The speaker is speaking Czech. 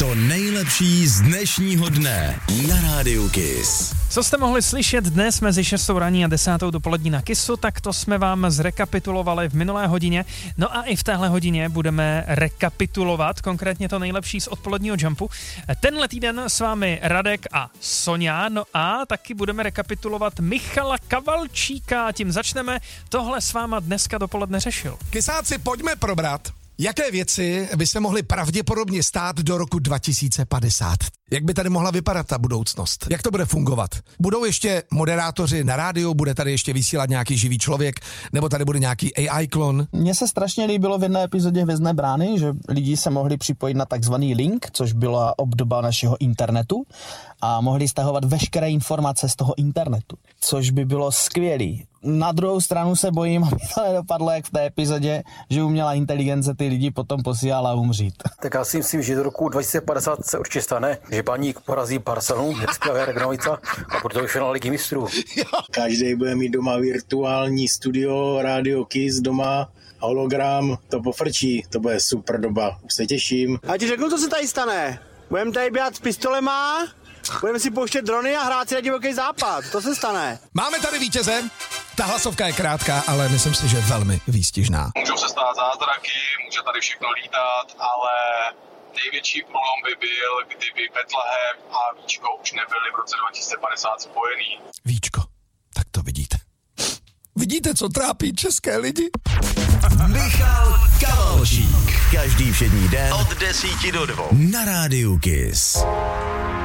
To nejlepší z dnešního dne na Rádiu Kiss. Co jste mohli slyšet dnes mezi 6 raní a 10 dopolední na Kissu, tak to jsme vám zrekapitulovali v minulé hodině. No a i v téhle hodině budeme rekapitulovat konkrétně to nejlepší z odpoledního Jumpu. Tenhle týden s vámi Radek a Sonja, no a taky budeme rekapitulovat Michala Kavalčíka. Tím začneme. Tohle s váma dneska dopoledne řešil. Kysáci, pojďme probrat, jaké věci by se mohly pravděpodobně stát do roku 2050. Jak by tady mohla vypadat ta budoucnost? Jak to bude fungovat? Budou ještě moderátoři na rádiu? Bude tady ještě vysílat nějaký živý člověk? Nebo tady bude nějaký AI klon? Mně se strašně líbilo v jedné epizodě Hvězdné brány, že lidi se mohli připojit na takzvaný link, což byla obdoba našeho internetu a mohli stahovat veškeré informace z toho internetu, což by bylo skvělý. Na druhou stranu se bojím, aby to nedopadlo jak v té epizodě, že umělá inteligence ty lidi potom posílala umřít. Tak já si myslím, že do roku 2050 se určitě stane, že Baník porazí Barcelonu, hezká Regranovica a proto už je na Ligy mistrů. Každý bude mít doma virtuální studio, Radio Kiss doma, hologram, to pofrčí, to bude super doba, už se těším. Já ti řeknu, co se tady stane. Budeme tady běhat s pistolema, budeme si pouštět drony a hrát si na divoký západ, to se stane. Máme tady vítěze. Ta hlasovka je krátká, ale myslím si, že velmi výstižná. Můžou se stát zázraky, může tady všechno lítat, ale největší průlom by byl, kdyby Betlehem a Víčko už nebyly v roce 2050 spojený. Víčko, tak to vidíte. Vidíte, co trápí české lidi? Michal Kavalčík. Každý všední den od 10 do 2 na Rádiu Kiss.